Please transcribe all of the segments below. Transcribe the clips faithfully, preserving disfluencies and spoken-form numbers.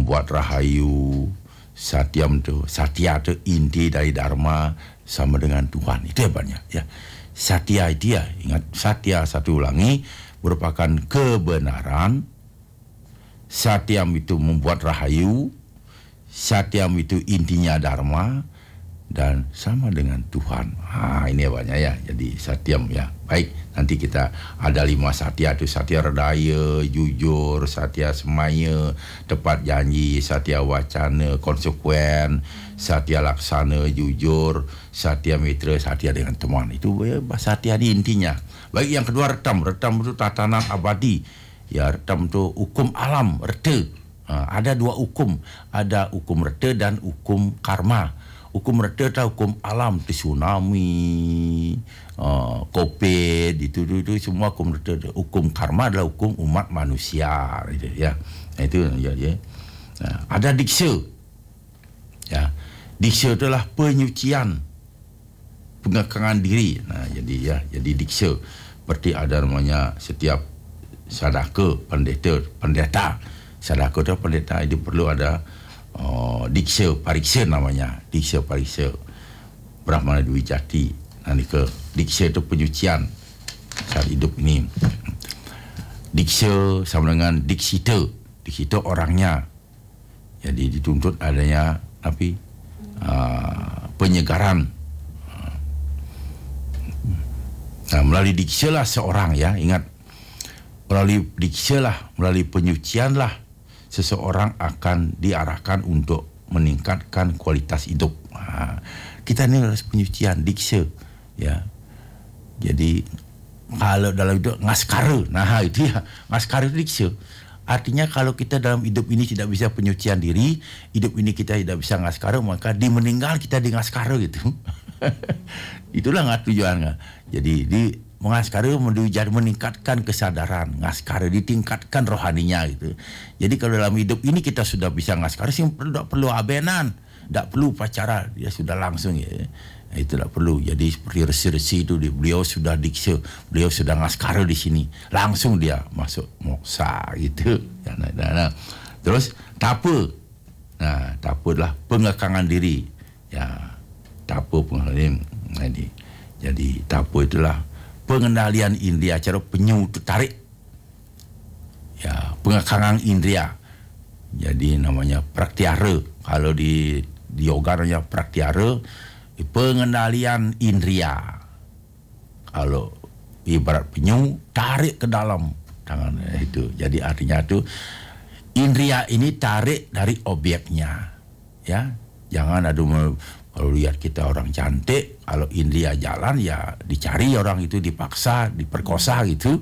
membuat rahayu. Satyam tu, Satya tu inti dari Dharma sama dengan Tuhan. Itu hebatnya ya. Satya itu ya, ingat Satya satu ulangi merupakan kebenaran. Satyam itu membuat rahayu. Satyam itu intinya Dharma dan sama dengan Tuhan. Ah, ini hebatnya ya. Jadi Satyam ya. Baik, nanti kita ada lima Satya itu, Satya Redaya, jujur, Satya Semaya, tepat janji, Satya Wacana, konsekuen, Satya Laksana, jujur, Satya Mitra, Satya dengan teman. Itu ya, Satya ini intinya. Baik, yang kedua retam. Retam itu tatanan abadi. Ya, retam itu hukum alam, reta. Ha, ada dua hukum. Ada hukum reta dan hukum karma. Hukum reta itu hukum alam, tsunami, uh, COVID, itu, itu, itu semua hukum reta. Hukum karma adalah hukum umat manusia, gitu, ya. Itu ya, ya. Nah, ada diksa, ya. Diksa itulah penyucian, pengekangan diri. Nah, jadi ya, jadi diksa. Seperti ada namanya setiap sadaka pendeta, pendeta, sadaka itu pendeta itu perlu ada. Oh, diksa pariksa namanya, diksa pariksa Brahmana Dwi Jati. Nanti ke diksa itu penyucian saat hidup ini. Diksa sama dengan diksita, diksita orangnya. Jadi dituntut adanya tapi uh, penyegaran. Nah, melalui diksa lah seorang ya, ingat, melalui diksa lah, melalui penyucian lah seseorang akan diarahkan untuk meningkatkan kualitas hidup. Ha, kita ni harus penyucian, diksa, ya. Jadi kalau dalam hidup ngaskara, nah itu ya, ngaskara itu diksa. Artinya kalau kita dalam hidup ini tidak bisa penyucian diri, hidup ini kita tidak bisa ngaskara, maka di meninggal kita di ngaskara gitu. Itulah nggak tujuannya. Jadi di mengaskara meningkatkan kesadaran, ngaskara ditingkatkan rohaninya gitu. Jadi kalau dalam hidup ini kita sudah bisa ngaskara, sih tidak perlu abenan, tidak perlu pacaran, dia sudah langsung ya. Nah, itu tidak perlu. Jadi seperti resi-resi itu, beliau sudah diksa, beliau sudah ngaskara di sini, langsung dia masuk moksa gitu. Nah, nah, nah. Terus tapa, nah tapa adalah pengekangan diri, ya tapa pengekangan diri. Jadi tapa itulah pengendalian indria, cara penyu itu tarik, ya pengekangan indria. Jadi namanya pratyahara. Kalau di, di yoga namanya pratyahara, pengendalian indria. Kalau ibarat penyu tarik ke dalam tangan itu. Jadi artinya itu indria ini tarik dari objeknya, ya. Jangan ada kalau lihat kita orang cantik, kalau indria jalan ya dicari orang itu, dipaksa, diperkosa gitu.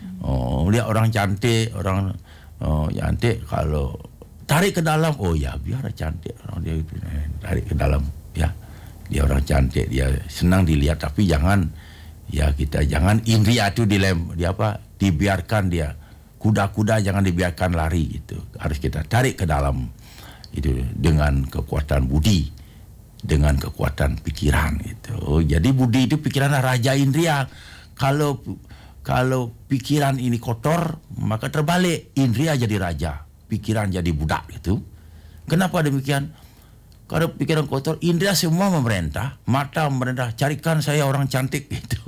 Oh, lihat orang cantik, orang oh, cantik, kalau tarik ke dalam, oh ya biar cantik orang dia itu, tarik ke dalam, ya. Dia orang cantik, dia senang dilihat, tapi jangan ya kita jangan indria itu dilem, dia apa? Dibiarkan dia. Kuda-kuda jangan dibiarkan lari gitu. Harus kita tarik ke dalam itu dengan kekuatan budi, dengan kekuatan pikiran itu. Jadi budi itu pikiran raja indria. Kalau kalau pikiran ini kotor, maka terbalik, indria jadi raja, pikiran jadi budak gitu. Kenapa demikian? Kalau pikiran kotor, indria semua memerintah, mata memerintah, carikan saya orang cantik gitu.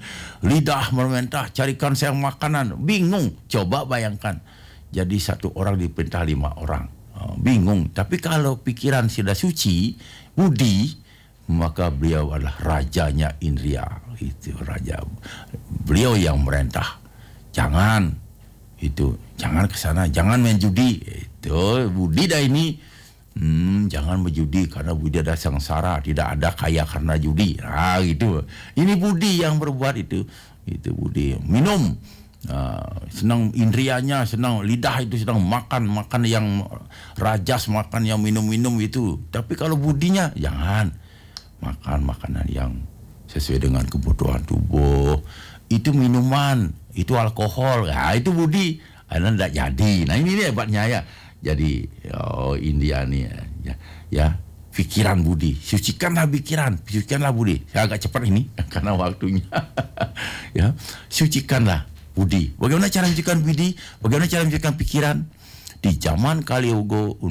Lidah memerintah, carikan saya makanan. Bingung, coba bayangkan. Jadi satu orang diperintah lima orang. Bingung. Tapi kalau pikiran sudah suci, budi, maka beliau adalah rajanya indria. Itu raja. Beliau yang merintah. Jangan itu, jangan ke sana, jangan main judi. Itu budi dah ini. Hmm, jangan berjudi karena budi ada sengsara, tidak ada kaya karena judi. Nah, gitu. Ini budi yang berbuat itu. Itu budi. Minum. Uh, senang indrianya, senang lidah itu sedang makan makan yang rajas, makan yang minum-minum itu. Tapi kalau budinya jangan makan makanan yang sesuai dengan kebutuhan tubuh. Itu minuman, itu alkohol, ya itu budi. Anda tidak jadi. Nah ini dia hebatnya ya. Jadi oh India nih ya, ya pikiran budi, sucikanlah pikiran, sucikanlah budi. Saya agak cepat ini karena waktunya. Ya, sucikanlah budi. Bagaimana cara mensucikan budi? Bagaimana cara mensucikan pikiran? Di zaman Kali Yuga